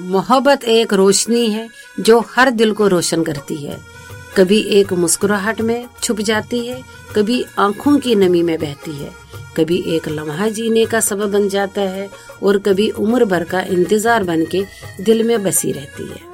मोहब्बत एक रोशनी है जो हर दिल को रोशन करती है। कभी एक मुस्कुराहट में छुप जाती है, कभी आंखों की नमी में बहती है, कभी एक लम्हा जीने का सबब बन जाता है और कभी उम्र भर का इंतजार बन के दिल में बसी रहती है।